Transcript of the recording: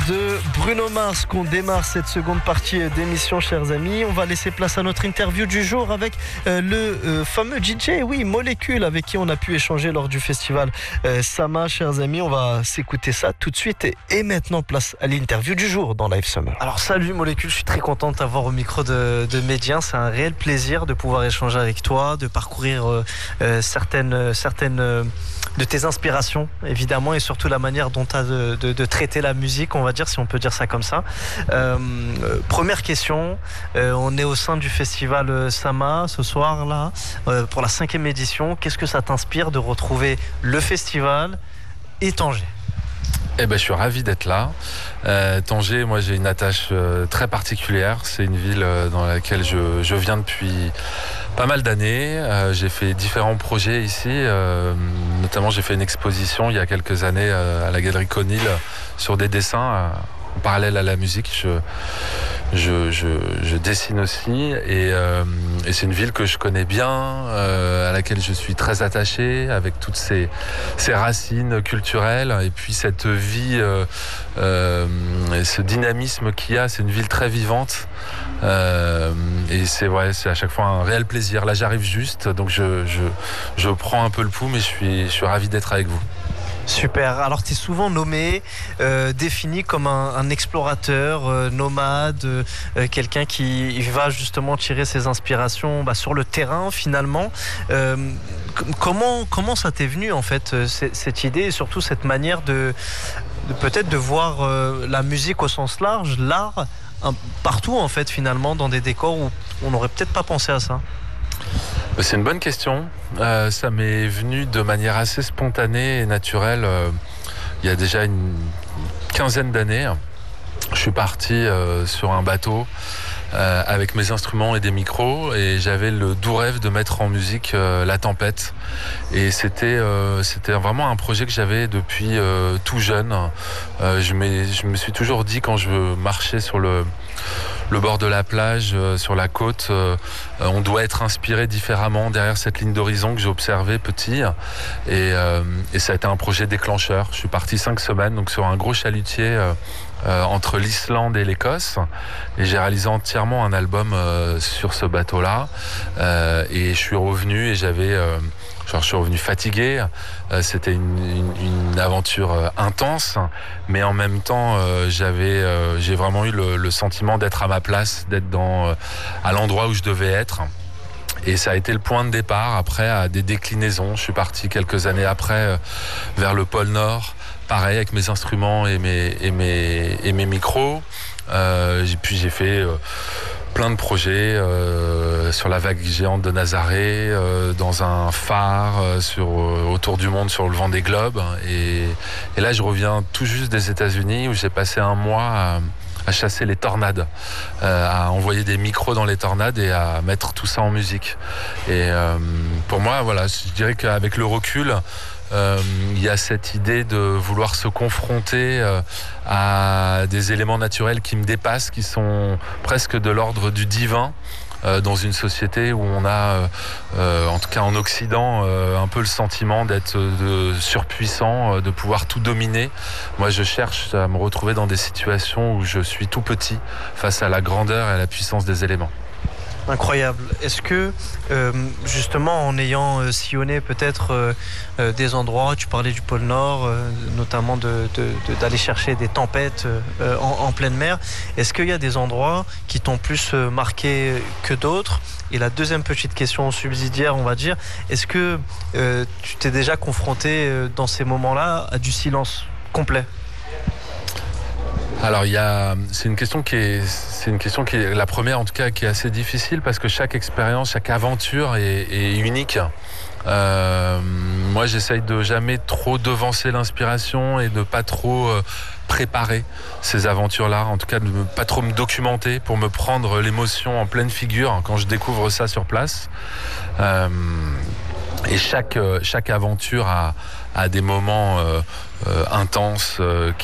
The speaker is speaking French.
de Bruno Mars qu'on démarre cette seconde partie d'émission, chers amis. On va laisser place à notre interview du jour avec le fameux DJ, oui, Molécule, avec qui on a pu échanger lors du festival Sama, chers amis. On va s'écouter ça tout de suite et maintenant place à l'interview du jour dans Live Summer. Alors salut Molécule, je suis très content de t'avoir au micro de Médien. C'est un réel plaisir de pouvoir échanger avec toi, de parcourir certaines de tes inspirations, évidemment, et surtout la manière dont tu as de traiter la musique, on va dire, si on peut dire ça comme ça. Première question, on est au sein du festival Sama ce soir, là, pour la 5e édition. Qu'est-ce que ça t'inspire de retrouver le festival et Tanger ? Eh ben, je suis ravi d'être là. Tanger, moi, j'ai une attache très particulière. C'est une ville dans laquelle je viens depuis pas mal d'années. J'ai fait différents projets ici. Notamment, j'ai fait une exposition il y a quelques années à la Galerie Conil sur des dessins en parallèle à la musique. Je dessine aussi et c'est une ville que je connais bien, à laquelle je suis très attaché, avec toutes ses racines culturelles et puis cette vie, ce dynamisme qu'il y a. C'est une ville très vivante et c'est à chaque fois un réel plaisir. Là, j'arrive juste, donc je prends un peu le pouls, mais je suis ravi d'être avec vous. Super. Alors, tu es souvent nommé, défini comme un explorateur, nomade, quelqu'un qui va justement tirer ses inspirations sur le terrain, finalement. Comment ça t'est venu, en fait, cette idée et surtout cette manière de peut-être de voir la musique au sens large, l'art, partout, en fait, finalement, dans des décors où on n'aurait peut-être pas pensé à ça? C'est une bonne question. Ça m'est venu de manière assez spontanée et naturelle. Il y a déjà une quinzaine d'années, je suis parti sur un bateau avec mes instruments et des micros et j'avais le doux rêve de mettre en musique la tempête. Et c'était vraiment un projet que j'avais depuis tout jeune. Je me suis toujours dit, quand je marchais sur le bord de la plage, sur la côte, on doit être inspiré différemment derrière cette ligne d'horizon que j'ai observée petit. Et ça a été un projet déclencheur. Je suis parti 5 semaines donc sur un gros chalutier entre l'Islande et l'Écosse. Et j'ai réalisé entièrement un album sur ce bateau-là. Et je suis revenu et je suis revenu fatigué. C'était une aventure intense, mais en même temps, j'ai vraiment eu le sentiment d'être à ma place, d'être à l'endroit où je devais être. Et ça a été le point de départ après à des déclinaisons. Je suis parti quelques années après vers le pôle Nord, pareil avec mes instruments et mes micros. Puis j'ai fait plein de projets sur la vague géante de Nazaré, dans un phare autour du monde sur le Vendée Globe. Et là, je reviens tout juste des États-Unis où j'ai passé un mois à chasser les tornades, à envoyer des micros dans les tornades et à mettre tout ça en musique. Et pour moi, je dirais qu'avec le recul, il y a cette idée de vouloir se confronter à des éléments naturels qui me dépassent, qui sont presque de l'ordre du divin, dans une société où on a, en tout cas en Occident, un peu le sentiment d'être surpuissant, de pouvoir tout dominer. Moi, je cherche à me retrouver dans des situations où je suis tout petit face à la grandeur et à la puissance des éléments. Incroyable. Est-ce que, justement, en ayant sillonné peut-être des endroits, tu parlais du pôle Nord, notamment d'aller chercher des tempêtes en pleine mer, est-ce qu'il y a des endroits qui t'ont plus marqué que d'autres ? Et la deuxième petite question subsidiaire, on va dire, est-ce que tu t'es déjà confronté dans ces moments-là à du silence complet ? Alors c'est une question qui est la première, en tout cas, qui est assez difficile parce que chaque expérience, chaque aventure est unique. Moi, j'essaye de jamais trop devancer l'inspiration et de pas trop préparer ces aventures-là. En tout cas, de ne pas trop me documenter pour me prendre l'émotion en pleine figure quand je découvre ça sur place. Et chaque aventure a des moments intenses